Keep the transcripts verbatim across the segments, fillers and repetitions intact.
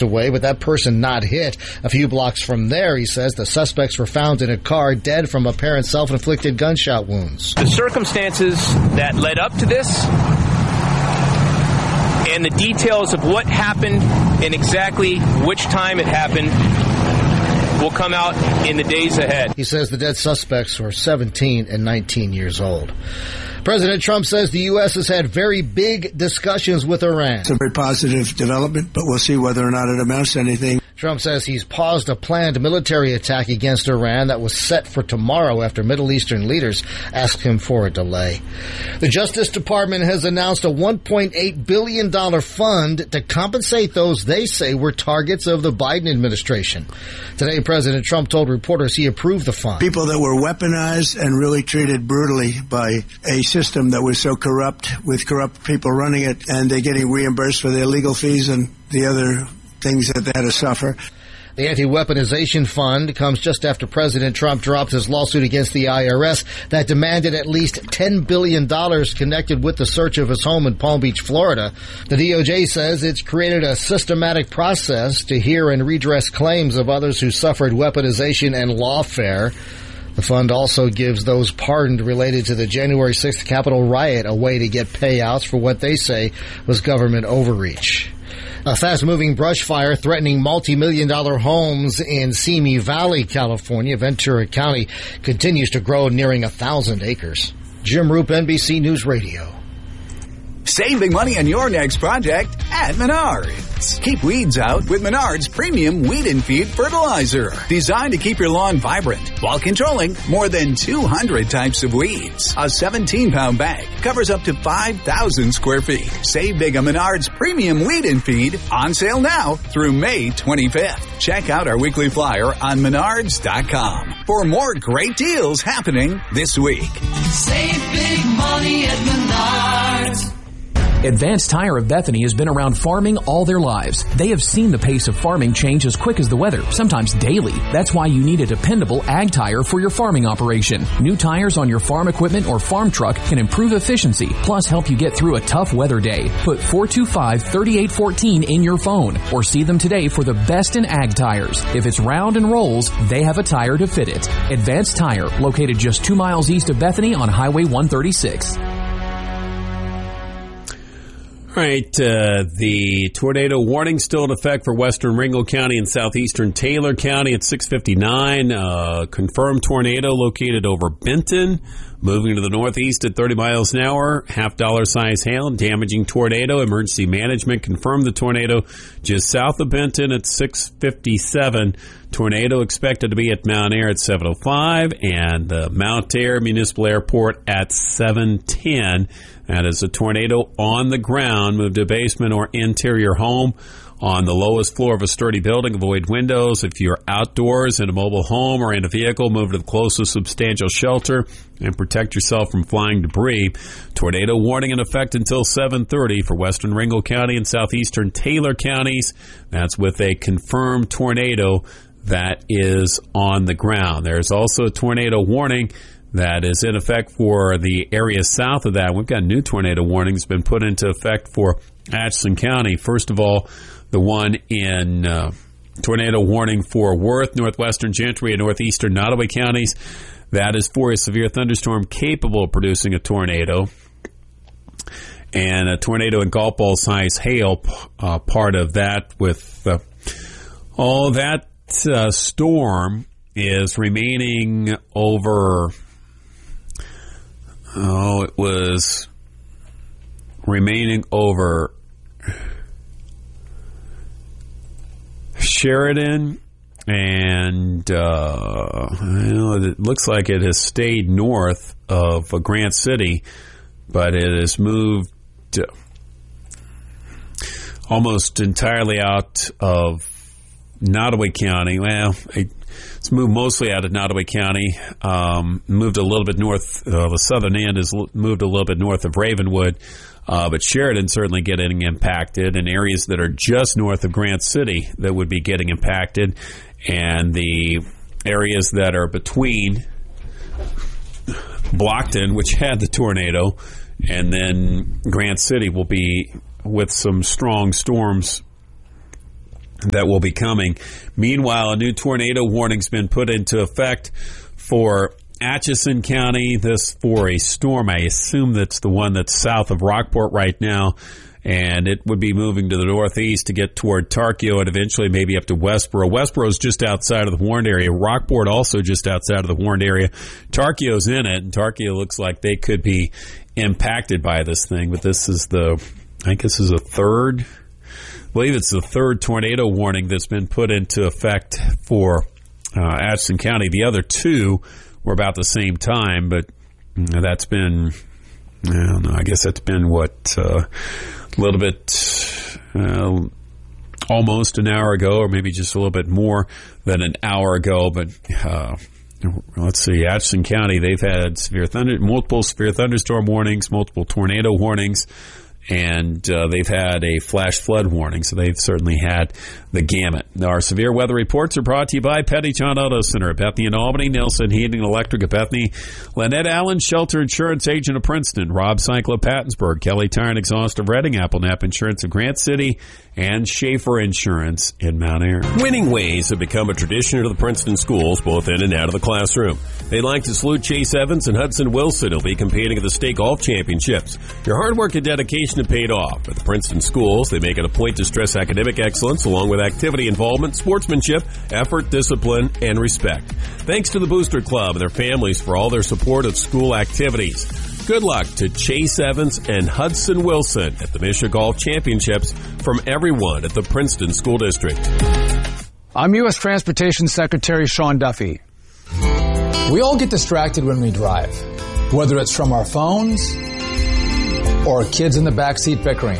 away, but that person not hit. A few blocks from there, he says, the suspects were found in a car dead from apparent self-inflicted gunshot wounds. The circumstances that led up to this and the details of what happened and exactly which time it happened will come out in the days ahead. He says the dead suspects were seventeen and nineteen years old. President Trump says the U S has had very big discussions with Iran. It's a very positive development, but we'll see whether or not it amounts to anything. Trump says he's paused a planned military attack against Iran that was set for tomorrow after Middle Eastern leaders asked him for a delay. The Justice Department has announced a one point eight billion dollars fund to compensate those they say were targets of the Biden administration. Today, President Trump told reporters he approved the fund. People that were weaponized and really treated brutally by a system that was so corrupt, with corrupt people running it, and they're getting reimbursed for their legal fees and the other things that they had to suffer. The anti-weaponization fund comes just after President Trump dropped his lawsuit against the I R S that demanded at least ten billion dollars connected with the search of his home in Palm Beach, Florida. The D O J says it's created a systematic process to hear and redress claims of others who suffered weaponization and lawfare. The fund also gives those pardoned related to the January sixth Capitol riot a way to get payouts for what they say was government overreach. A fast-moving brush fire threatening multi-million dollar homes in Simi Valley, California, Ventura County, continues to grow, nearing a thousand acres. Jim Roop, N B C News Radio. Saving money on your next project at Menards. Keep weeds out with Menards Premium Weed and Feed Fertilizer. Designed to keep your lawn vibrant while controlling more than two hundred types of weeds. A seventeen pound bag covers up to five thousand square feet. Save big on Menards Premium Weed and Feed, on sale now through May twenty-fifth. Check out our weekly flyer on menards dot com for more great deals happening this week. Save big money at Menards. Advanced Tire of Bethany has been around farming all their lives. They have seen the pace of farming change as quick as the weather, sometimes daily. That's why you need a dependable ag tire for your farming operation. New tires on your farm equipment or farm truck can improve efficiency, plus help you get through a tough weather day. Put four two five, three eight one four in your phone or see them today for the best in ag tires. If it's round and rolls, they have a tire to fit it. Advanced Tire, located just two miles east of Bethany on Highway one thirty-six. All right, uh, the tornado warning still in effect for western Ringgold County and southeastern Taylor County at six fifty-nine. Uh, confirmed tornado located over Benton, moving to the northeast at thirty miles an hour. Half dollar size hail, damaging tornado. Emergency management confirmed the tornado just south of Benton at six fifty-seven. Tornado expected to be at Mount Air at seven oh five and the Mount Air Municipal Airport at seven ten. That is a tornado on the ground. Move to a basement or interior home on the lowest floor of a sturdy building. Avoid windows. If you're outdoors in a mobile home or in a vehicle, move to the closest substantial shelter and protect yourself from flying debris. Tornado warning in effect until seven thirty for western Ringgold County and southeastern Taylor counties. That's with a confirmed tornado that is on the ground. There's also a tornado warning that is in effect for the area south of that. We've got new tornado warnings been put into effect for Atchison County. First of all, the one in uh, tornado warning for Worth, northwestern Gentry, and northeastern Nottoway counties. That is for a severe thunderstorm capable of producing a tornado. And a tornado and golf ball size hail, uh, part of that with uh, all that uh, storm is remaining over... Oh, it was remaining over Sheridan, and uh, well, it looks like it has stayed north of Grant City, but it has moved almost entirely out of Nottoway County. Well, it's moved mostly out of Nottoway County, um, moved a little bit north. Uh, the southern end has moved a little bit north of Ravenwood, uh, but Sheridan certainly getting impacted, and areas that are just north of Grant City that would be getting impacted, and the areas that are between Blockton, which had the tornado, and then Grant City will be with some strong storms that will be coming. Meanwhile, a new tornado warning's been put into effect for Atchison County. This for a storm. I assume that's the one that's south of Rockport right now, and it would be moving to the northeast to get toward Tarkio and eventually maybe up to Westboro. Westboro's just outside of the warned area. Rockport also just outside of the warned area. Tarkio's in it, and Tarkio looks like they could be impacted by this thing, but this is the, I think this is a third, I believe it's the third tornado warning that's been put into effect for uh, Atchison County. The other two were about the same time, but that's been, I don't know, I guess that's been what, uh, a little bit, uh, almost an hour ago, or maybe just a little bit more than an hour ago, but uh, let's see, Atchison County, they've had severe thunder, multiple severe thunderstorm warnings, multiple tornado warnings, and uh, they've had a flash flood warning, so they've certainly had the gamut. Our severe weather reports are brought to you by Pettyjohn Auto Center at Bethany and Albany, Nelson Heating and Electric at Bethany, Lynette Allen, Shelter Insurance Agent of Princeton, Rob Cyclo Pattonsburg, Kelly Tire and Exhaust of Reading, Apple Nap Insurance of Grant City, and Schaefer Insurance in Mount Airy. Winning ways have become a tradition of the Princeton schools, both in and out of the classroom. They'd like to salute Chase Evans and Hudson Wilson, who'll be competing at the state golf championships. Your hard work and dedication have paid off. At the Princeton schools, they make it a point to stress academic excellence along with activity involvement, sportsmanship, effort, discipline, and respect. Thanks to the Booster Club and their families for all their support of school activities. Good luck to Chase Evans and Hudson Wilson at the Misha Golf Championships from everyone at the Princeton School District. I'm U S Transportation Secretary Sean Duffy. We all get distracted when we drive, whether it's from our phones or kids in the backseat bickering.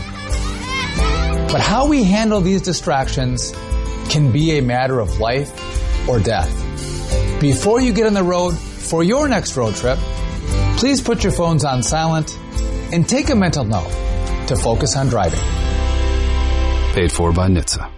But how we handle these distractions can be a matter of life or death. Before you get on the road for your next road trip, please put your phones on silent and take a mental note to focus on driving. Paid for by N H T S A.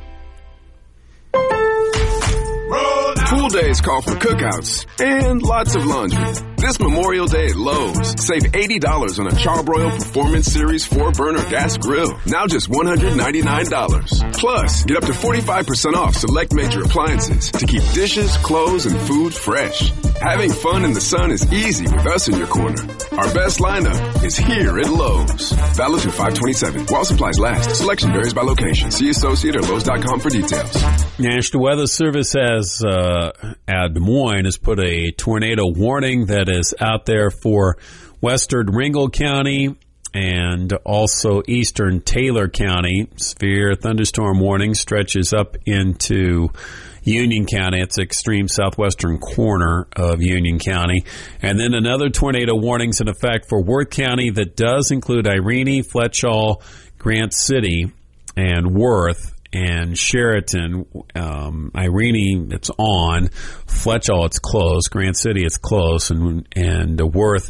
Pool days call for cookouts and lots of laundry. This Memorial Day at Lowe's, save eighty dollars on a Charbroil Performance Series four burner gas grill. Now just one hundred ninety-nine dollars. Plus, get up to forty-five percent off select major appliances to keep dishes, clothes, and food fresh. Having fun in the sun is easy with us in your corner. Our best lineup is here at Lowe's. Valid through five twenty-seven. While supplies last. Selection varies by location. See associate or Lowe's dot com for details. National Weather Service has, uh, at Des Moines, has put a tornado warning that is out there for western Ringgold County and also eastern Taylor County. Severe thunderstorm warning stretches up into Union County. It's extreme southwestern corner of Union County. And then another tornado warning's in effect for Worth County that does include Irene, Fletchall, Grant City, and Worth. And Sheraton, um, Irene, it's on. Fletchall, it's close. Grant City, it's close. And, and Worth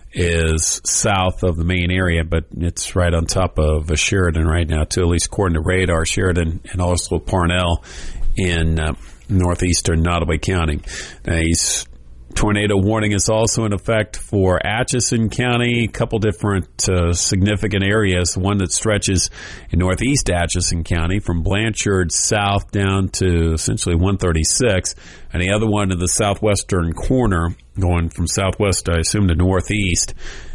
is south of the main area, but it's right on top of Sheridan right now, too, at least according to radar. Sheridan and also Parnell in uh, northeastern Nottoway County. Now, he's tornado warning is also in effect for Atchison County, a couple different uh, significant areas. The one that stretches in northeast Atchison County from Blanchard south down to essentially one thirty-six, and the other one in the southwestern corner going from southwest, I assume, to northeast,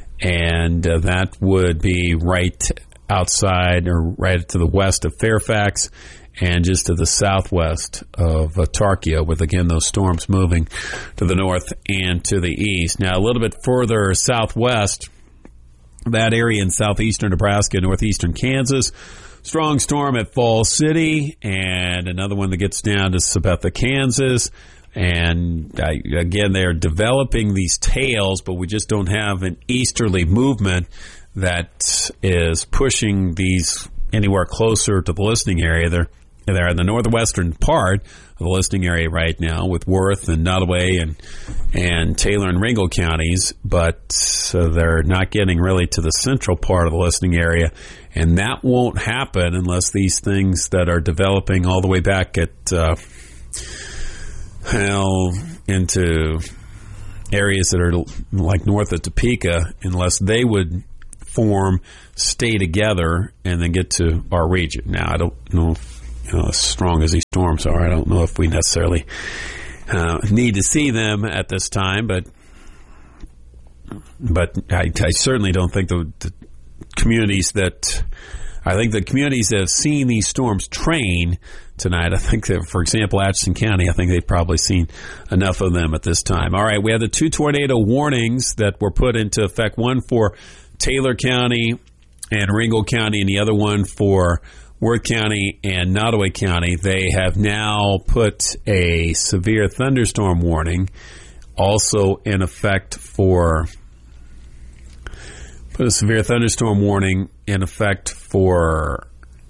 and uh, that would be right outside or right to the west of Fairfax and just to the southwest of uh, Tarkio, with, again, those storms moving to the north and to the east. Now, a little bit further southwest, that area in southeastern Nebraska, northeastern Kansas, strong storm at Falls City, and another one that gets down to Sabetha, Kansas. And, uh, again, they're developing these tails, but we just don't have an easterly movement that is pushing these anywhere closer to the listening area. They're They're in the northwestern part of the listening area right now with Worth and Nottoway and and Taylor and Ringgold counties, but uh, they're not getting really to the central part of the listening area, and that won't happen unless these things that are developing all the way back at uh, well into areas that are like north of Topeka, unless they would form, stay together, and then get to our region. Now, I don't know if you know, as strong as these storms are. I don't know if we necessarily uh, need to see them at this time, but but I, I certainly don't think the, the communities that I think the communities that have seen these storms train tonight, I think that, for example, Atchison County, I think they've probably seen enough of them at this time. All right, we have the two tornado warnings that were put into effect, one for Taylor County and Ringgold County, and the other one for Worth County and Nottoway County. They have now put a severe thunderstorm warning also in effect for put a severe thunderstorm warning in effect for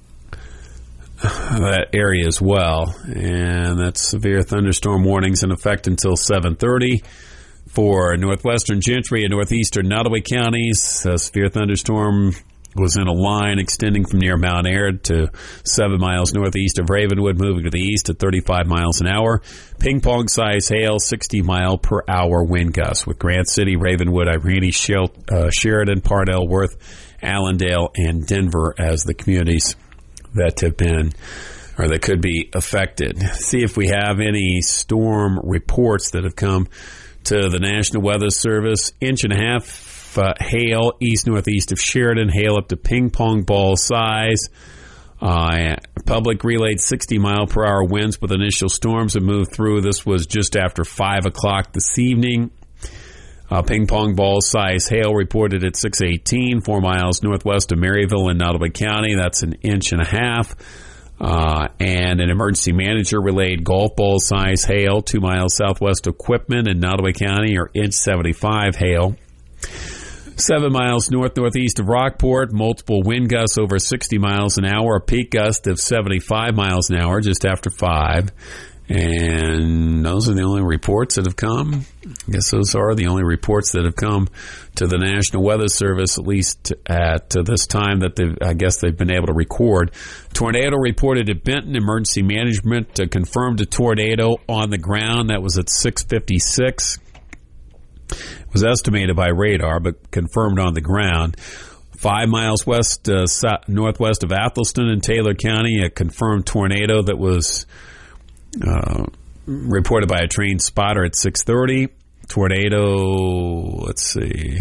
that area as well, and that's severe thunderstorm warnings in effect until seven thirty for northwestern Gentry and northeastern Nottoway counties. A severe thunderstorm was in a line extending from near Mount Ayr to seven miles northeast of Ravenwood, moving to the east at thirty-five miles an hour. Ping pong size hail, sixty mile per hour wind gusts, with Grant City, Ravenwood, Irene, Shel- uh, Sheridan, Pardell, Worth, Allendale, and Denver as the communities that have been or that could be affected. See if we have any storm reports that have come to the National Weather Service. Inch and a half uh, hail east northeast of Sheridan, hail up to ping pong ball size. Uh, public relayed sixty mile per hour winds with initial storms that moved through. This was just after five o'clock this evening. Uh, ping pong ball size hail reported at six eighteen, four miles northwest of Maryville in Nottoway County. That's an inch and a half. Uh, and an emergency manager relayed golf ball size hail two miles southwest of Quitman in Nottoway County, or inch seventy-five hail. Seven miles north northeast of Rockport, multiple wind gusts over sixty miles an hour, a peak gust of seventy-five miles an hour just after five. And those are the only reports that have come. I guess those are the only reports that have come to the National Weather Service, at least at uh, this time that they've, I guess they've been able to record. Tornado reported at Benton. Emergency management uh, confirmed a tornado on the ground. That was at six fifty-six. It was estimated by radar, but confirmed on the ground. Five miles west, uh, south, northwest of Athelston in Taylor County, a confirmed tornado that was Uh, reported by a trained spotter at six thirty. Tornado, let's see.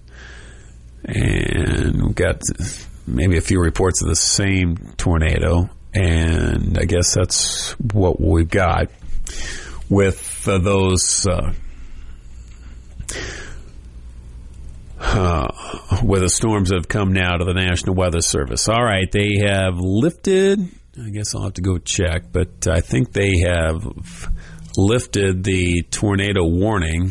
And we've got maybe a few reports of the same tornado. And I guess that's what we've got with uh, those, uh, uh, with the storms that have come now to the National Weather Service. All right, they have lifted. I guess I'll have to go check, but I think they have lifted the tornado warning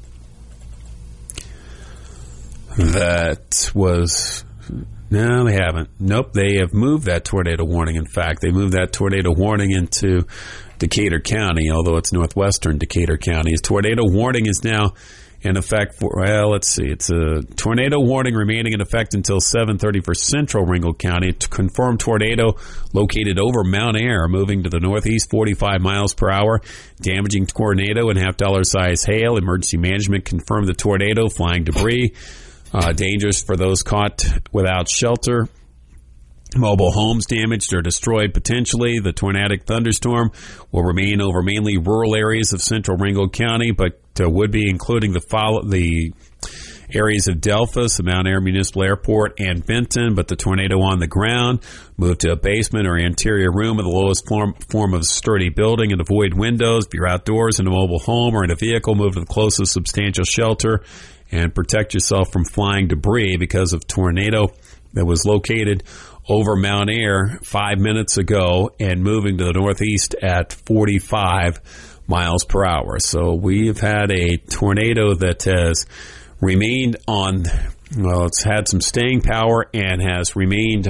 that was... No, they haven't. Nope, they have moved that tornado warning. In fact, they moved that tornado warning into Decatur County, although it's northwestern Decatur County. His tornado warning is now in effect for, well, let's see. It's a tornado warning remaining in effect until seven thirty for central Ringgold County. A confirmed tornado located over Mount Ayr, moving to the northeast forty-five miles per hour. Damaging tornado and half-dollar size hail. Emergency management confirmed the tornado, flying debris. Uh, dangerous for those caught without shelter. Mobile homes damaged or destroyed potentially. The tornadic thunderstorm will remain over mainly rural areas of central Ringgold County, but uh, would be including the follow- the areas of Delphos, the Mount Ayr Municipal Airport, and Benton. But the tornado on the ground moved to a basement or interior room of the lowest form, form of sturdy building and avoid windows. If you're outdoors in a mobile home or in a vehicle, move to the closest substantial shelter and protect yourself from flying debris because of tornado that was located over Mount Ayr five minutes ago and moving to the northeast at forty-five miles per hour. So we've had a tornado that has remained on, well, it's had some staying power and has remained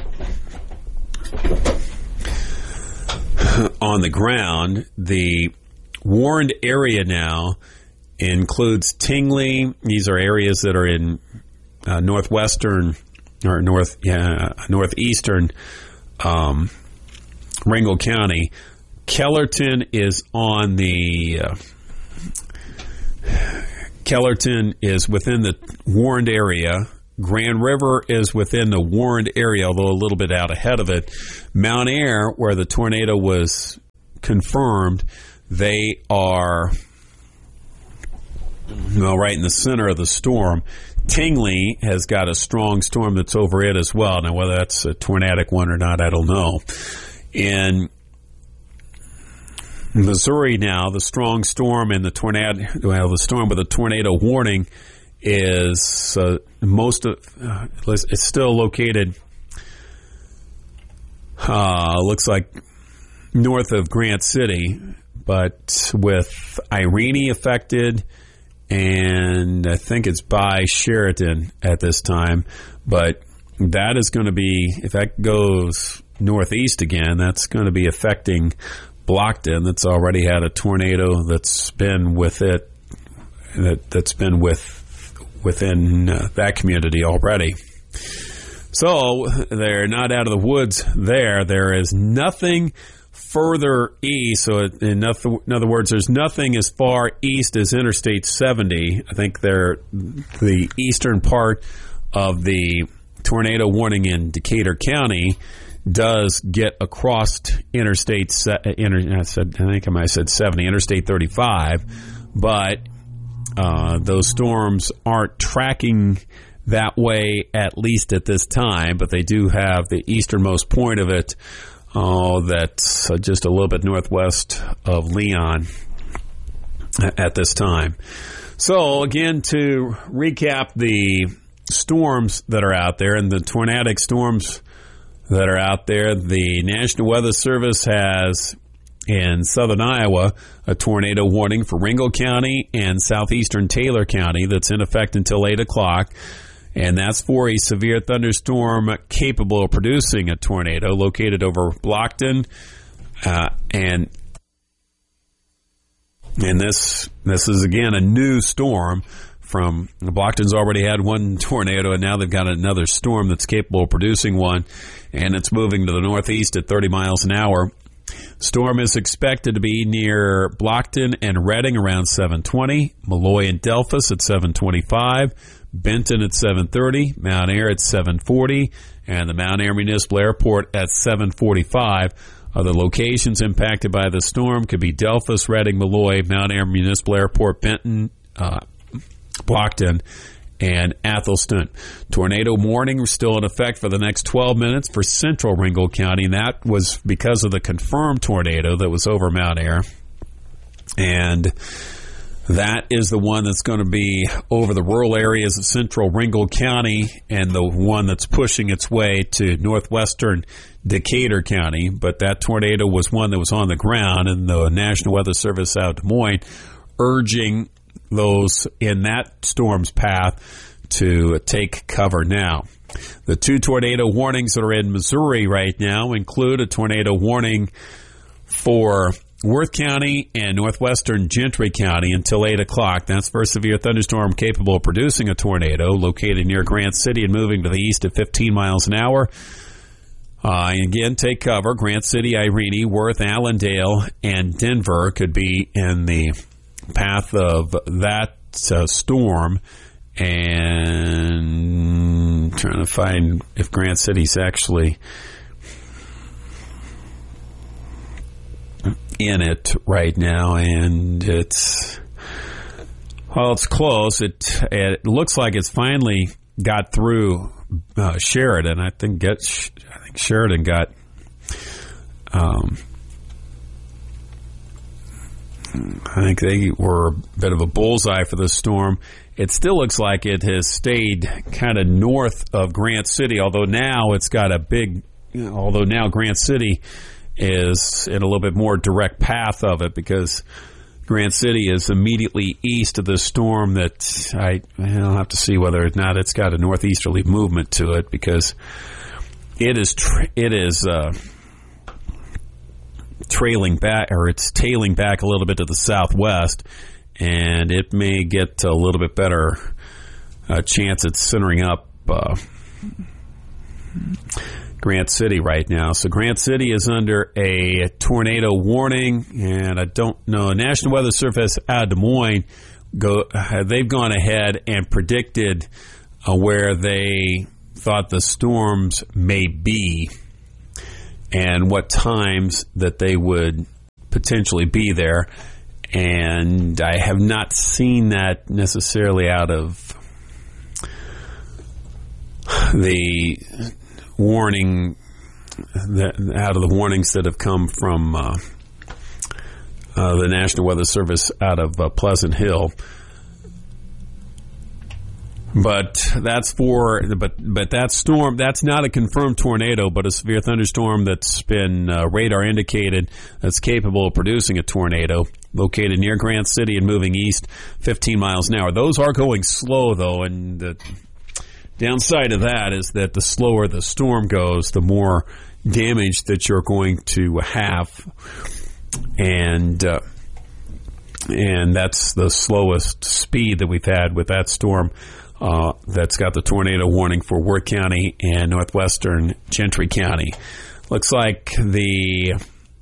on the ground. The warned area now includes Tingley. These are areas that are in uh, northwestern or north, yeah, northeastern um, Ringgold County. Kellerton is on the uh, Kellerton is within the warned area Grand River is within the warned area, although a little bit out ahead of it. Mount Ayr, where the tornado was confirmed, they are, well, right in the center of the storm. Tingley has got a strong storm that's over it as well. Now, whether that's a tornadic one or not, I don't know. In Missouri now, the strong storm and the tornado, well, the storm with a tornado warning is uh, most of, uh, it's still located, uh, looks like north of Grant City, but with Irene affected, and I think it's by Sheridan at this time. But that is going to be, if that goes northeast again, that's going to be affecting Blockton. That's already had a tornado that's been with it, that, that's been with within uh, that community already. So they're not out of the woods there. There is nothing further east. So in other, in other words, there's nothing as far east as Interstate seventy. I think they're the eastern part of the tornado warning in Decatur County does get across Interstate. Inter, I said, I think I might have said seventy, Interstate thirty-five, but uh, those storms aren't tracking that way, at least at this time. But they do have the easternmost point of it. Oh, that's uh, just a little bit northwest of Leon at this time. So, again, to recap the storms that are out there and the tornadic storms that are out there, the National Weather Service has in southern Iowa a tornado warning for Ringgold County and southeastern Taylor County that's in effect until eight o'clock. And that's for a severe thunderstorm capable of producing a tornado located over Blockton. Uh, and and this this is, again, a new storm from Blockton's already had one tornado, and now they've got another storm that's capable of producing one, and it's moving to the northeast at thirty miles an hour. Storm is expected to be near Blockton and Reading around seven twenty, Malloy and Delphus at seven twenty-five, Benton at seven thirty, Mount Ayr at seven forty, and the Mount Ayr Municipal Airport at seven forty-five. Other locations impacted by the storm could be Delphus, Reading, Malloy, Mount Ayr Municipal Airport, Benton, uh, Blockton, and Athelston. Tornado warning still in effect for the next twelve minutes for central Ringgold County, and that was because of the confirmed tornado that was over Mount Ayr. And that is the one that's going to be over the rural areas of central Ringgold County and the one that's pushing its way to northwestern Decatur County. But that tornado was one that was on the ground, and the National Weather Service out of Des Moines urging those in that storm's path to take cover now. The two tornado warnings that are in Missouri right now include a tornado warning for Worth County and northwestern Gentry County until eight o'clock. That's for a severe thunderstorm capable of producing a tornado located near Grant City and moving to the east at fifteen miles an hour. Uh, again, take cover. Grant City, Irene, Worth, Allendale, and Denver could be in the path of that uh, storm. And trying to find if Grant City's actually in it right now, and it's well, it's close. It it looks like it's finally got through uh, Sheridan. I think get I think Sheridan got um, I think they were a bit of a bullseye for this storm. It still looks like it has stayed kind of north of Grant City, although now it's got a big. Although now Grant City is in a little bit more direct path of it, because Grant City is immediately east of the storm that I, I'll have to see whether or not it's got a northeasterly movement to it, because it is tra- it is uh, trailing back, or it's tailing back a little bit to the southwest, and it may get a little bit better uh, chance at centering up uh, Grant City right now. So Grant City is under a tornado warning, and I don't know. National Weather Service out of Des Moines, go, they've gone ahead and predicted uh, where they thought the storms may be and what times that they would potentially be there. And I have not seen that necessarily out of the warning, that, out of the warnings that have come from uh, uh, the National Weather Service out of uh, Pleasant Hill. But that's for, but but that storm, that's not a confirmed tornado, but a severe thunderstorm that's been uh, radar indicated, that's capable of producing a tornado, located near Grant City and moving east fifteen miles an hour. Those are going slow, though, and the downside of that is that the slower the storm goes, the more damage that you're going to have, and uh, and that's the slowest speed that we've had with that storm. Uh, that's got the tornado warning for Worth County and northwestern Gentry County. Looks like the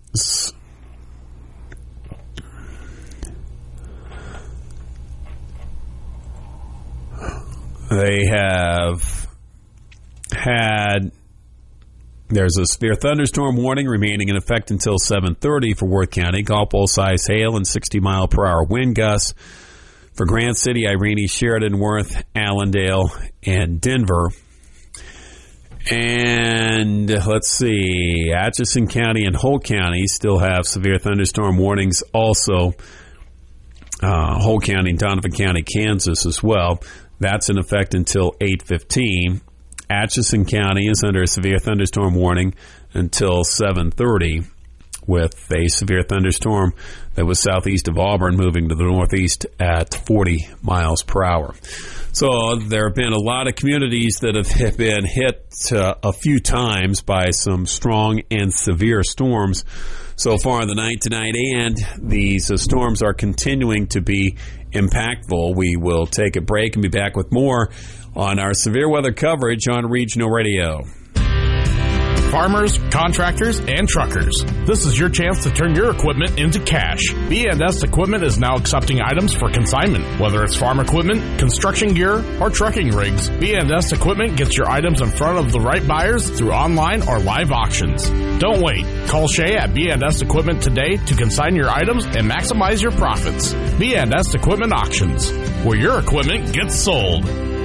they have had there's a severe thunderstorm warning remaining in effect until seven thirty for Worth County. Golf ball size hail and sixty mile per hour wind gusts. For Grant City, Irene, Sheridan, Worth, Allendale, and Denver. And let's see, Atchison County and Holt County still have severe thunderstorm warnings also. Uh, Holt County and Donovan County, Kansas as well. That's in effect until eight fifteen. Atchison County is under a severe thunderstorm warning until seven thirty. With a severe thunderstorm that was southeast of Auburn moving to the northeast at forty miles per hour. So there have been a lot of communities that have been hit uh, a few times by some strong and severe storms so far in the night tonight, and these uh, storms are continuing to be impactful. We will take a break and be back with more on our severe weather coverage on Regional Radio. Farmers, contractors, and truckers. This is your chance to turn your equipment into cash. B and S Equipment is now accepting items for consignment. Whether it's farm equipment, construction gear, or trucking rigs, B and S Equipment gets your items in front of the right buyers through online or live auctions. Don't wait. Call Shay at B and S Equipment today to consign your items and maximize your profits. B and S Equipment Auctions, where your equipment gets sold.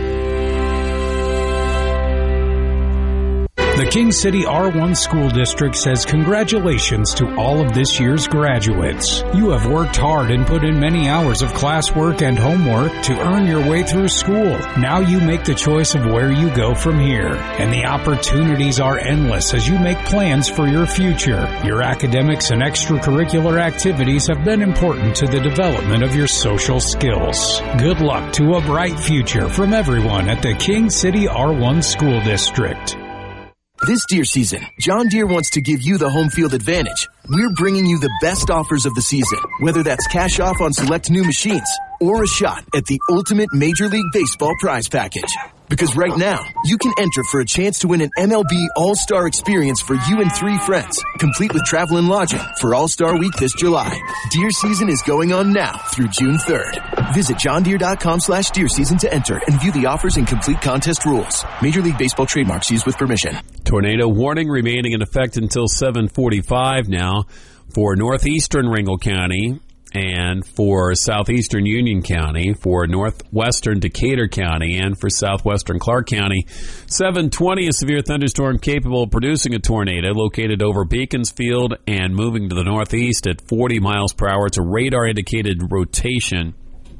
The King City R one School District says congratulations to all of this year's graduates. You have worked hard and put in many hours of classwork and homework to earn your way through school. Now you make the choice of where you go from here. And the opportunities are endless as you make plans for your future. Your academics and extracurricular activities have been important to the development of your social skills. Good luck to a bright future from everyone at the King City R one School District. This deer season, John Deere wants to give you the home field advantage. We're bringing you the best offers of the season, whether that's cash off on select new machines or a shot at the ultimate Major League Baseball prize package. Because right now, you can enter for a chance to win an M L B All-Star experience for you and three friends, complete with travel and lodging for All-Star Week this July. Deer season is going on now through June third. Visit johndeere.com slash deer season to enter and view the offers and complete contest rules. Major League Baseball trademarks used with permission. Tornado warning remaining in effect until seven forty-five now for northeastern Ringgold County and for southeastern Union County, for northwestern Decatur County, and for southwestern Clark County. seven twenty, a severe thunderstorm capable of producing a tornado located over Beaconsfield and moving to the northeast at forty miles per hour. It's a radar-indicated rotation.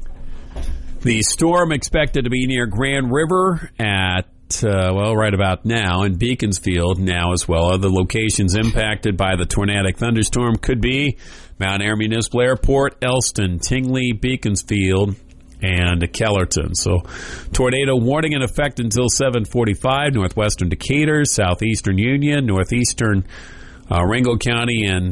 The storm expected to be near Grand River at Uh, well, right about now, in Beaconsfield now as well. Other locations impacted by the tornadic thunderstorm could be Mount Airy Municipal Airport, Elston, Tingley, Beaconsfield, and Kellerton. So, tornado warning in effect until seven forty-five. Northwestern Decatur, southeastern Union, northeastern uh, Ringgold County, and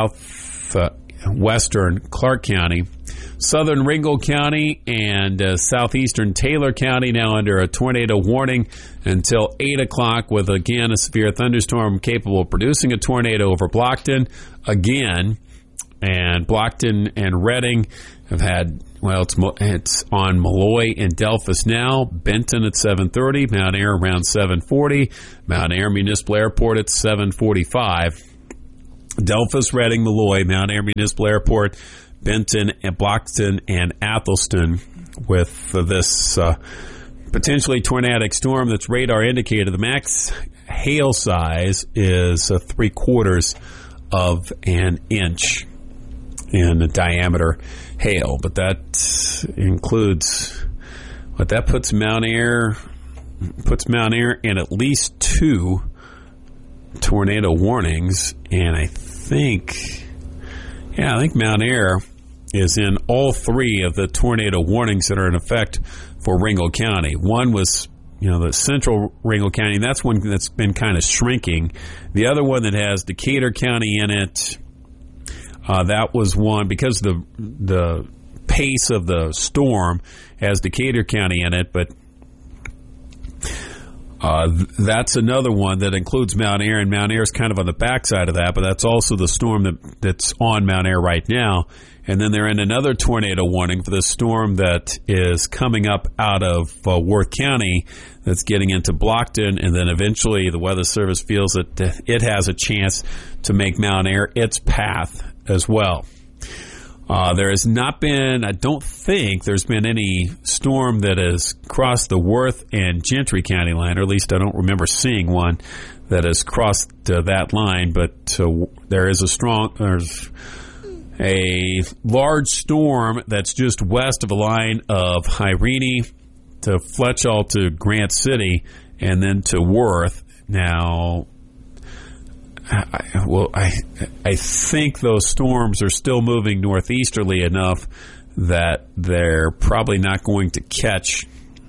southwestern uh, Clark County. Southern Ringgold County and uh, southeastern Taylor County now under a tornado warning until eight o'clock with, again, a severe thunderstorm capable of producing a tornado over Blockton. Again, and Blockton and Reading have had, well, it's it's on Malloy and Delphus now. Benton at seven thirty, Mount Ayr around seven forty, Mount Ayr Municipal Airport at seven forty-five. Delphus, Reading, Malloy, Mount Ayr Municipal Airport, Benton, and Blockton, and Athelston with uh, this uh, potentially tornadic storm that's radar indicated. The max hail size is uh, three quarters of an inch in the diameter hail, but that includes what that puts Mount Ayr puts Mount Ayr in at least two tornado warnings, and I think yeah I think Mount Ayr is in all three of the tornado warnings that are in effect for Ringgold County. One was, you know, the central Ringgold County. That's one that's been kind of shrinking. The other one that has Decatur County in it, uh, that was one because the the pace of the storm has Decatur County in it, but uh, that's another one that includes Mount Ayr, and Mount Ayr is kind of on the backside of that, but that's also the storm that that's on Mount Ayr right now. And then they're in another tornado warning for the storm that is coming up out of uh, Worth County that's getting into Blockton, and then eventually the Weather Service feels that it has a chance to make Mount Ayr its path as well. Uh, there has not been, I don't think there's been any storm that has crossed the Worth and Gentry County line, or at least I don't remember seeing one that has crossed uh, that line, but uh, there is a strong... There's, a large storm that's just west of a line of Irene to Fletchall to Grant City and then to Worth. Now, I, well, I I think those storms are still moving northeasterly enough that they're probably not going to catch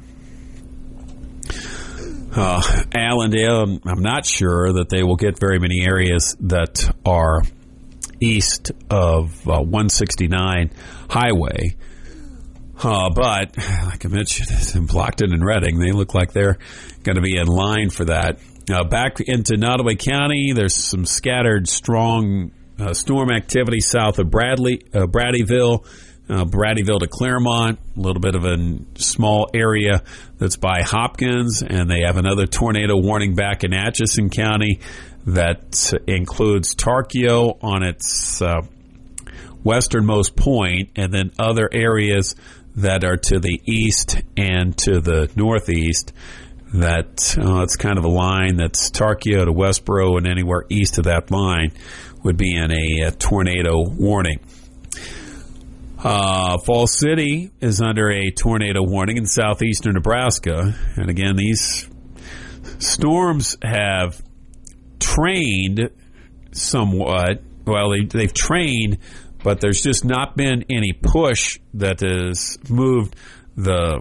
uh, Allendale. I'm not sure that they will get very many areas that are east of uh, one sixty-nine highway. Uh, but, like I mentioned, in Blockton and Reading, they look like they're going to be in line for that. Uh, back into Nottoway County, there's some scattered strong uh, storm activity south of Bradley, uh, Bradyville, uh, Bradyville to Claremont, a little bit of a small area that's by Hopkins, and they have another tornado warning back in Atchison County that includes Tarkio on its uh, westernmost point, and then other areas that are to the east and to the northeast. That uh, it's kind of a line that's Tarkio to Westboro, and anywhere east of that line would be in a, a tornado warning. Uh, Falls City is under a tornado warning in southeastern Nebraska, and again, these storms have trained somewhat. Well, they, they've trained, but there's just not been any push that has moved the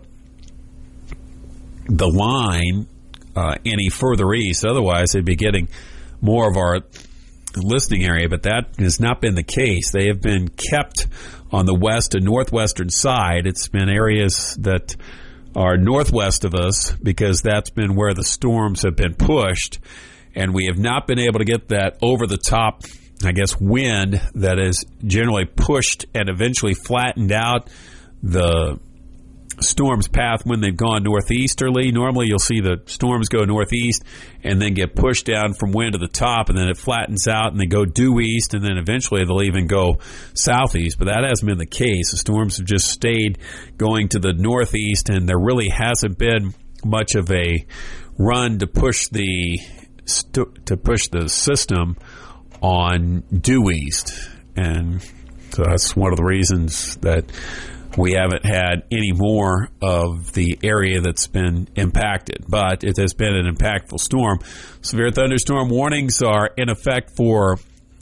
the line uh, any further east. Otherwise, they'd be getting more of our listening area, but that has not been the case. They have been kept on the west and northwestern side. It's been areas that are northwest of us because that's been where the storms have been pushed. And we have not been able to get that over-the-top, I guess, wind that is generally pushed and eventually flattened out the storm's path when they've gone northeasterly. Normally you'll see the storms go northeast and then get pushed down from wind to the top, and then it flattens out and they go due east, and then eventually they'll even go southeast. But that hasn't been the case. The storms have just stayed going to the northeast, and there really hasn't been much of a run to push the to push the system on due east. And so that's one of the reasons that we haven't had any more of the area that's been impacted. But it has been an impactful storm. Severe thunderstorm warnings are in effect for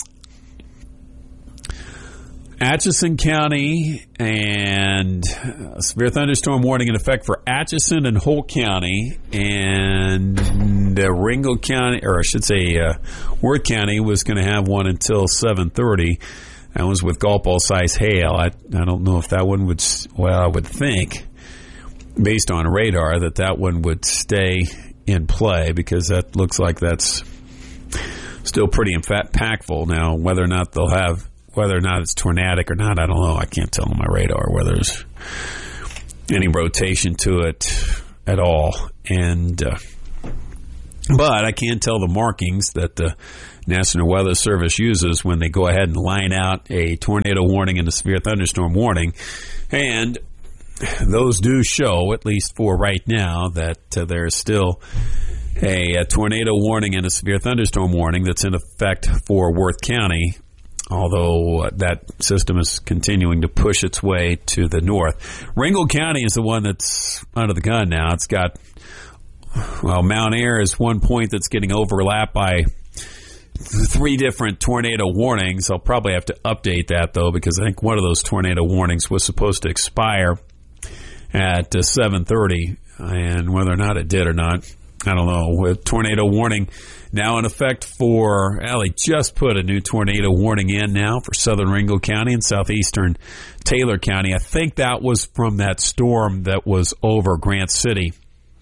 Atchison County, and uh, severe thunderstorm warning in effect for Atchison and Holt County, and uh, Ringgold County, or I should say uh, Worth County was going to have one until seven thirty. That was with golf ball size hail. I, I don't know if that one would, well, I would think, based on radar, that that one would stay in play, because that looks like that's still pretty impactful. Now, whether or not they'll have whether or not it's tornadic or not, I don't know. I can't tell on my radar whether there's any rotation to it at all. And uh, but I can tell the markings that the National Weather Service uses when they go ahead and line out a tornado warning and a severe thunderstorm warning. And those do show, at least for right now, that uh, there's still a, a tornado warning and a severe thunderstorm warning that's in effect for Worth County, although uh, that system is continuing to push its way to the north. Ringgold County is the one that's under the gun now. It's got, well, Mount Ayr is one point that's getting overlapped by three different tornado warnings. I'll probably have to update that, though, because I think one of those tornado warnings was supposed to expire at uh, seven thirty, and whether or not it did or not, I don't know. With tornado warning now in effect for, well, they just put a new tornado warning in now for southern Ringgold County and southeastern Taylor County. I think that was from that storm that was over Grant City.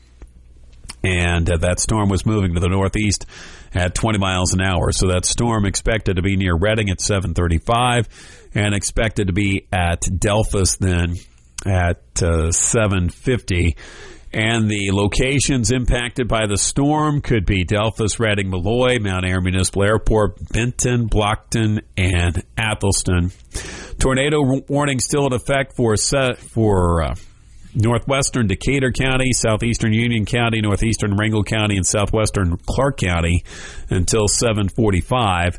And uh, that storm was moving to the northeast at twenty miles an hour. So that storm expected to be near Reading at seven thirty-five and expected to be at Delphos then at uh, seven fifty. And the locations impacted by the storm could be Delphos, Reading, Malloy, Mount Ayr Municipal Airport, Benton, Blockton, and Athelston. Tornado warning still in effect for set for uh, northwestern Decatur County, southeastern Union County, northeastern Ringgold County, and southwestern Clark County until seven forty-five.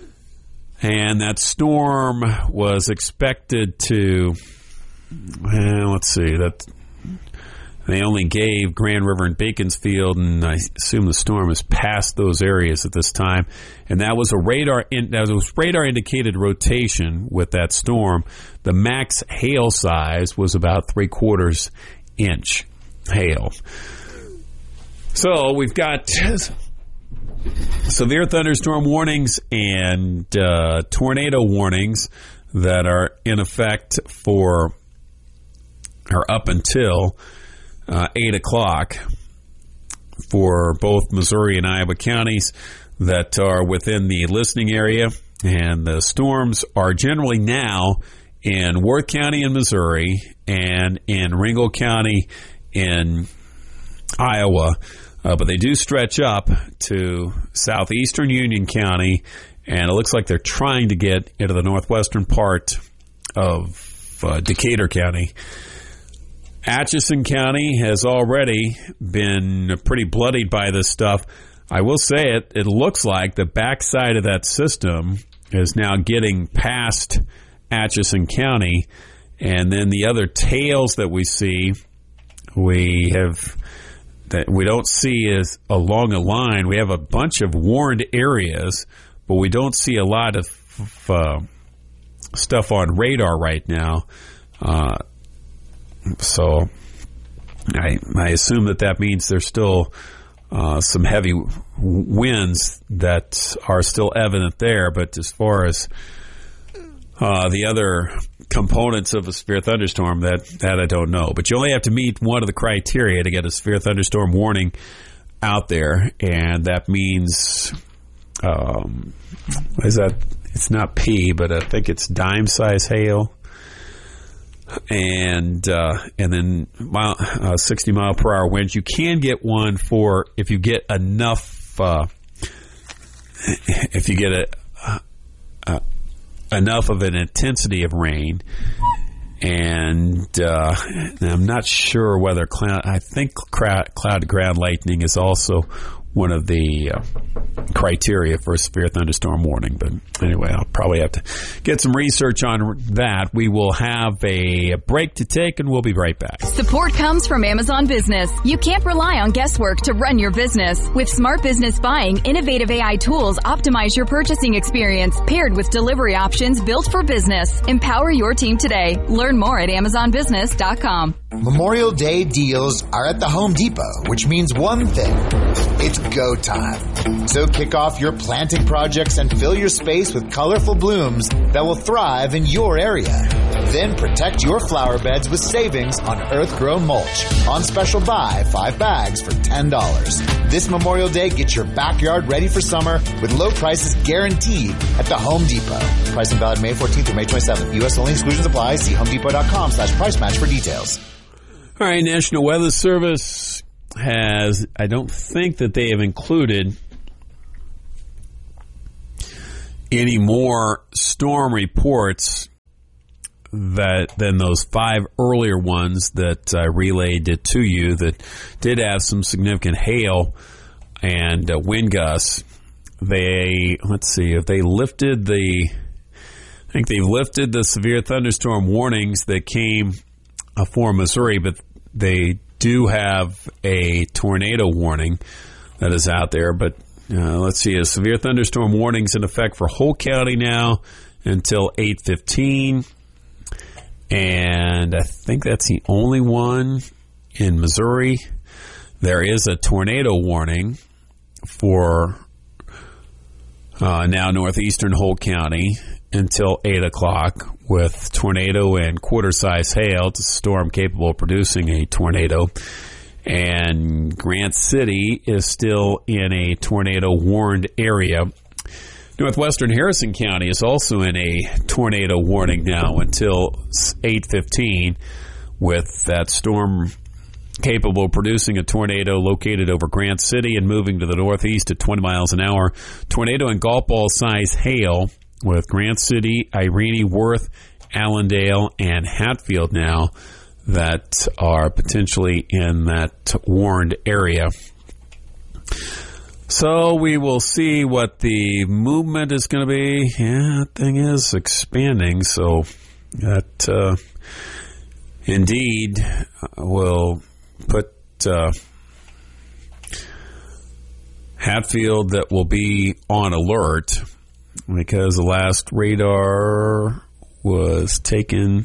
And that storm was expected to, well, let's see, that they only gave Grand River and Beaconsfield, and I assume the storm is past those areas at this time. And that was a radar in, that was radar indicated rotation with that storm. The max hail size was about three quarters inch hail. So we've got severe thunderstorm warnings and uh, tornado warnings that are in effect for, or up until Uh, eight o'clock for both Missouri and Iowa counties that are within the listening area. And the storms are generally now in Worth County in Missouri and in Ringgold County in Iowa. Uh, but they do stretch up to southeastern Union County, and it looks like they're trying to get into the northwestern part of uh, Decatur County. Atchison County has already been pretty bloodied by this stuff. I will say it, it looks like the backside of that system is now getting past Atchison County, and then the other tails that we see, we have that we don't see as along a line. We have a bunch of warned areas, but we don't see a lot of uh, stuff on radar right now. Uh, So I, I assume that that means there's still uh, some heavy winds that are still evident there. But as far as uh, the other components of a severe thunderstorm, that, that I don't know. But you only have to meet one of the criteria to get a severe thunderstorm warning out there. And that means, um, what is that? It's not P, but I think it's dime size hail. And uh, and then mile, uh, sixty mile per hour winds. You can get one for if you get enough. Uh, if you get a, uh, uh, enough of an intensity of rain, and uh, I'm not sure whether cloud. I think cloud to ground lightning is also one of the uh, criteria for a severe thunderstorm warning. But anyway, I'll probably have to get some research on that. We will have a break to take, and we'll be right back. Support comes from Amazon Business. You can't rely on guesswork to run your business. With Smart Business Buying, innovative A I tools optimize your purchasing experience, paired with delivery options built for business. Empower your team today. Learn more at amazon business dot com. Memorial Day deals are at the Home Depot, which means one thing. It's go time. So kick off your planting projects and fill your space with colorful blooms that will thrive in your area. Then protect your flower beds with savings on earth-grown mulch. On special buy, five bags for ten dollars. This Memorial Day, get your backyard ready for summer with low prices guaranteed at the Home Depot. Pricing valid May fourteenth through May twenty-seventh. U S only, exclusions apply. See homedepot.com slash price match for details. All right, National Weather Service has, I don't think that they have included any more storm reports that than those five earlier ones that I relayed it to you that did have some significant hail and uh, wind gusts. They, let's see, if they lifted the, I think they've lifted the severe thunderstorm warnings that came uh, for Missouri, but they do have a tornado warning that is out there. But uh, let's see, a severe thunderstorm warnings in effect for Whole County now until eight fifteen. And I think that's the only one in Missouri. There is a tornado warning for uh, now northeastern Whole County until eight o'clock with tornado and quarter-size hail. It's a storm capable of producing a tornado. And Grant City is still in a tornado-warned area. Northwestern Harrison County is also in a tornado warning now until eight fifteen, with that storm capable of producing a tornado located over Grant City and moving to the northeast at twenty miles an hour. Tornado and golf ball size hail with Grant City, Irene, Worth, Allendale, and Hatfield now that are potentially in that warned area. So we will see what the movement is going to be. Yeah, that thing is expanding, so that uh, indeed will put uh, Hatfield that will be on alert because the last radar was taken,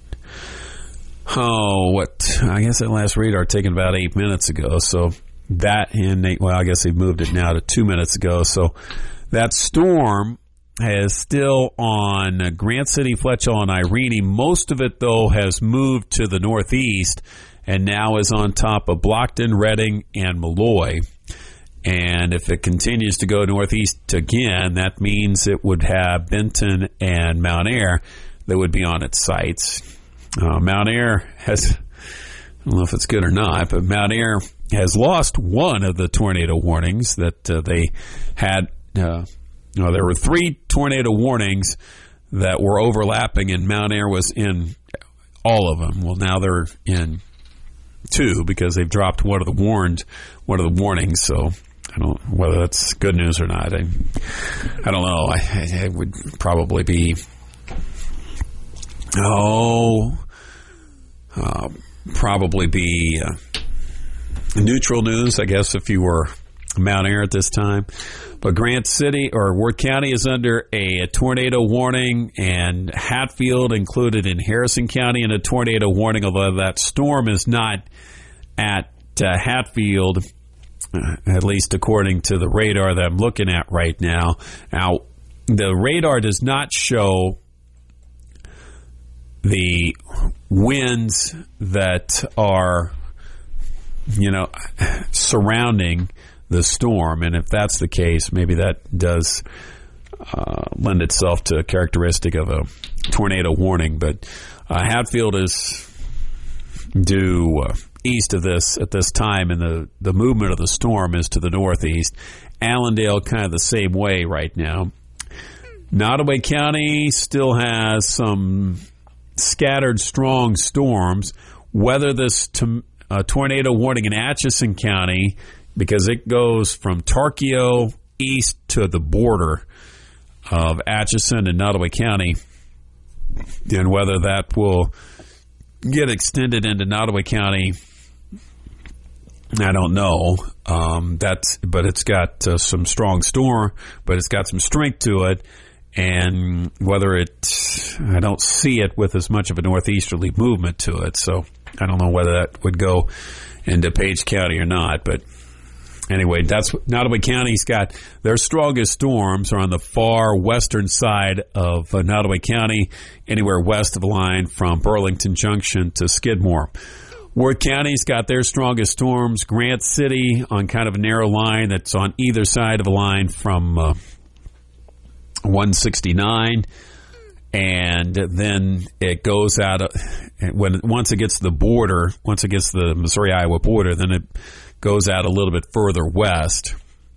oh, what, I guess that last radar taken about eight minutes ago, so that and they, well, I guess they've moved it now to two minutes ago. So that storm is still on Grant City, Fletchall, and Irene. Most of it, though, has moved to the northeast and now is on top of Blockton, Reading, and Malloy. And if it continues to go northeast again, that means it would have Benton and Mount Ayr that would be on its sites. Uh, Mount Ayr has, I don't know if it's good or not, but Mount Ayr has lost one of the tornado warnings that uh, they had. Uh, you know, there were three tornado warnings that were overlapping, and Mount Ayr was in all of them. Well, now they're in two because they've dropped one of the warned, one of the warnings. So I don't know whether that's good news or not. I, I don't know. I, I, it would probably be oh, uh, probably be. Uh, Neutral news, I guess, if you were Mount Ayr at this time. But Grant City or Worth County is under a, a tornado warning, and Hatfield included in Harrison County in a tornado warning, although that storm is not at uh, Hatfield, uh, at least according to the radar that I'm looking at right now. Now, the radar does not show the winds that are, you know, surrounding the storm. And if that's the case, maybe that does uh, lend itself to a characteristic of a tornado warning. But uh, Hatfield is due uh, east of this at this time, and the, the movement of the storm is to the northeast. Allendale kind of the same way right now. Nottoway County still has some scattered strong storms. Whether this to A tornado warning in Atchison County, because it goes from Tarkio east to the border of Atchison and Nottoway County, and whether that will get extended into Nottoway County, I don't know. Um, that's, but it's got uh, some strong storm, but it's got some strength to it. And whether it, I don't see it with as much of a northeasterly movement to it. So I don't know whether that would go into Page County or not. But anyway, that's Nottoway County's got their strongest storms are on the far western side of uh, Nottoway County, anywhere west of the line from Burlington Junction to Skidmore. Worth County's got their strongest storms. Grant City on kind of a narrow line that's on either side of the line from uh, one sixty-nine, and then it goes out of, when once it gets to the border, once it gets to the Missouri-Iowa border, then it goes out a little bit further west,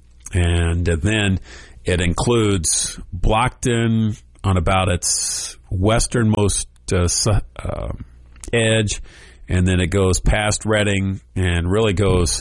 and then it includes Blockton on about its westernmost uh, uh, edge, and then it goes past Reading and really goes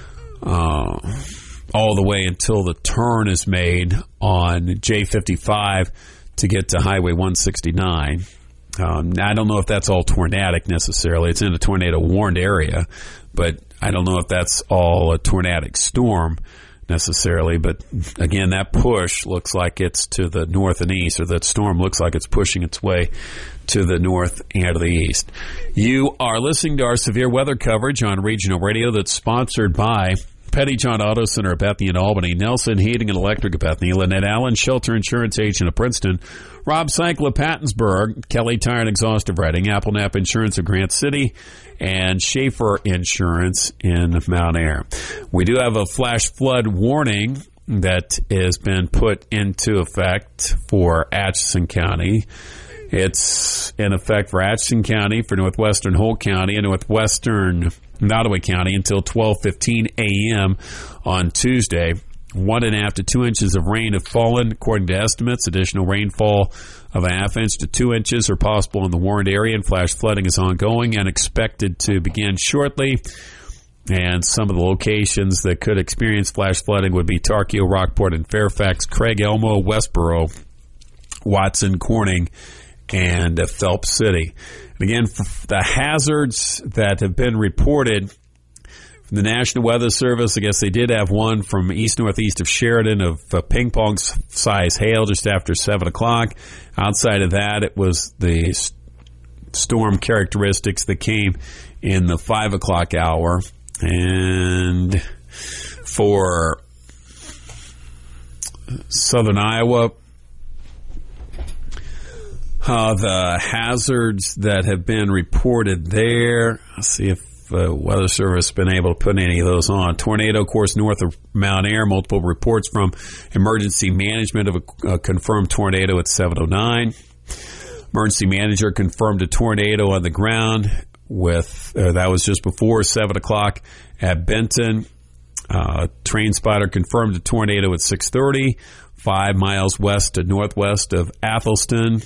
uh, all the way until the turn is made on J fifty-five to get to Highway one sixty-nine. Um, I don't know if that's all tornadic necessarily. It's in a tornado-warned area, but I don't know if that's all a tornadic storm necessarily. But again, that push looks like it's to the north and east, or that storm looks like it's pushing its way to the north and the east. You are listening to our severe weather coverage on regional radio that's sponsored by Petty John Auto Center of Bethany and Albany, Nelson Heating and Electric of Bethany, Lynette Allen, Shelter Insurance Agent of Princeton, Rob Cycle of Pattonsburg, Kelly Tire and Exhaust of Reading, Apple Nap Insurance of Grant City, and Schaefer Insurance in Mount Ayr. We do have a flash flood warning that has been put into effect for Atchison County. It's in effect for Atchison County, for northwestern Holt County, and northwestern Nottoway County until twelve fifteen a.m. on Tuesday. One and a half to two inches of rain have fallen, according to estimates. Additional rainfall of a half inch to two inches are possible in the warned area, and flash flooding is ongoing and expected to begin shortly. And some of the locations that could experience flash flooding would be Tarkio, Rockport, and Fairfax, Craig, Elmo, Westboro, Watson, Corning, and uh, Phelps City. And again, the hazards that have been reported from the National Weather Service, I guess they did have one from east-northeast of Sheridan of uh, ping-pong-size hail just after seven o'clock. Outside of that, it was the st- storm characteristics that came in the five o'clock hour. And for southern Iowa, Uh, the hazards that have been reported there. Let's see if the uh, Weather Service has been able to put any of those on. Tornado course north of Mount Ayr. Multiple reports from emergency management of a, a confirmed tornado at seven oh nine. Emergency manager confirmed a tornado on the ground with, uh, that was just before seven o'clock at Benton. Uh, train spotter confirmed a tornado at six thirty, five miles west to northwest of Athelston.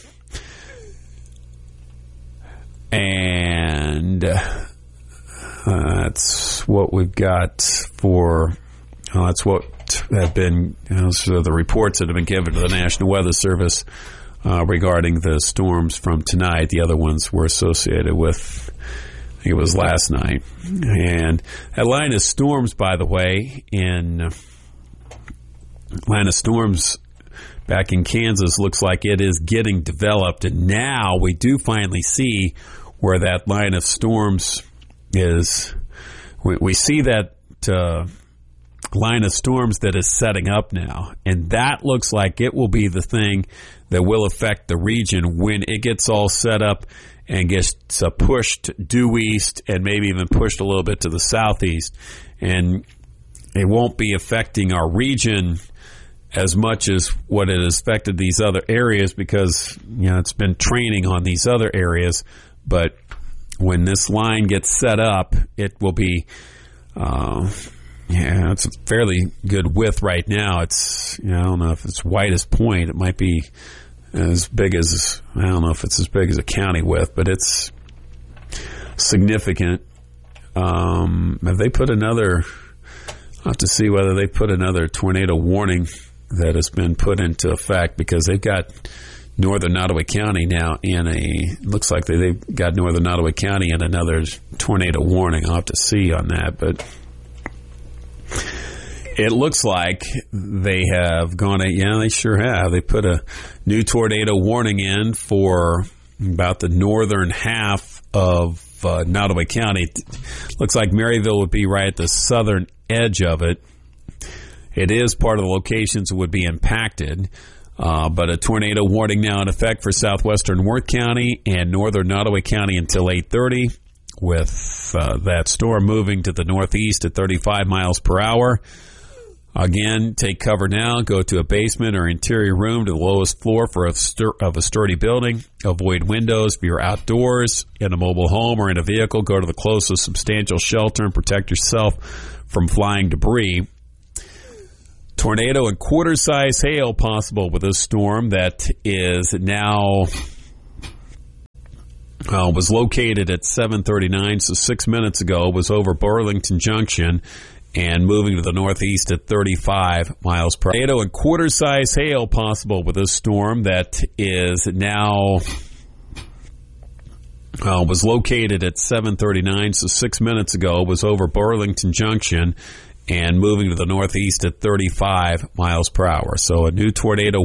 And uh, that's what we've got for, uh, that's what have been, you know, so the reports that have been given to the National Weather Service uh, regarding the storms from tonight. The other ones were associated with, I think it was last night. And that line of storms, by the way, in uh, line of storms back in Kansas looks like it is getting developed, and now we do finally see where that line of storms is. We, we see that uh, line of storms that is setting up now, and that looks like it will be the thing that will affect the region when it gets all set up and gets uh, pushed due east and maybe even pushed a little bit to the southeast. And it won't be affecting our region as much as what it has affected these other areas, because, you know, it's been training on these other areas. But when this line gets set up, it will be, uh, yeah, it's a fairly good width right now. It's, you know, I don't know if it's widest point. It might be as big as, I don't know if it's as big as a county width, but it's significant. Um, have they put another, I'll have to see whether they put another tornado warning that has been put into effect, because they've got northern Nottoway County now in a, looks like they, they've got northern Nottoway County in another tornado warning. I'll have to see on that, but it looks like they have gone, yeah, they sure have. They put a new tornado warning in for about the northern half of uh, Nottoway County. It looks like Maryville would be right at the southern edge of it. It is part of the locations that would be impacted. Uh, but a tornado warning now in effect for southwestern Worth County and northern Nottoway County until eight thirty, with uh, that storm moving to the northeast at thirty-five miles per hour. Again, take cover now. Go to a basement or interior room to the lowest floor for a stur- of a sturdy building. Avoid windows if you're outdoors, in a mobile home or in a vehicle. Go to the closest substantial shelter and protect yourself from flying debris. Tornado and quarter-size hail possible with this storm that is now uh, was located at seven thirty-nine, so six minutes ago, was over Burlington Junction and moving to the northeast at thirty-five miles per hour. Tornado and quarter-size hail possible with this storm that is now uh, was located at seven thirty-nine, so six minutes ago, was over Burlington Junction and moving to the northeast at thirty-five miles per hour. So a new tornado